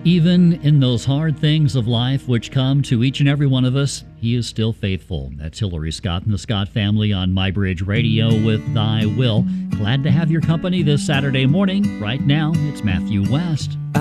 Even in those hard things of life which come to each and every one of us, He is still faithful. That's Hillary Scott and the Scott family on MyBridge Radio with Thy Will. Glad to have your company this Saturday morning. Right now, it's Matthew West.